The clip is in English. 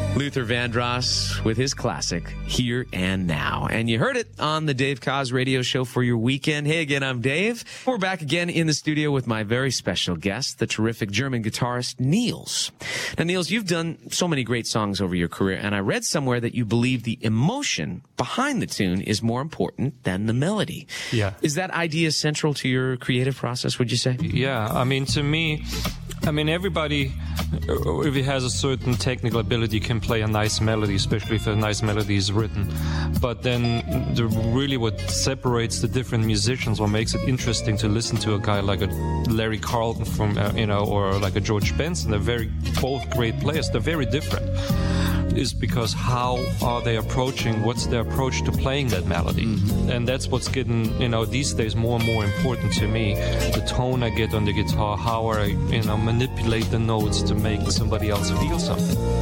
Luther Vandross with his classic, Here and Now. And you heard it on the Dave Koz radio show for your weekend. Hey again, I'm Dave. We're back again in the studio with my very special guest, the terrific German guitarist, Niels. Now, Niels, you've done so many great songs over your career, and I read somewhere that you believe the emotion behind the tune is more important than the melody. Yeah. Is that idea central to your creative process, would you say? Yeah, I mean, to me, everybody, if he has a certain technical ability, can play a nice melody, especially if a nice melody is written. But then really what separates the different musicians, what makes it interesting to listen to a guy like a Larry Carlton from, or like a George Benson, they're both great players, they're very different, is because how are they approaching, what's their approach to playing that melody? Mm-hmm. And that's what's getting, these days more and more important to me. The tone I get on the guitar, how I, manipulate the notes to make somebody else feel something.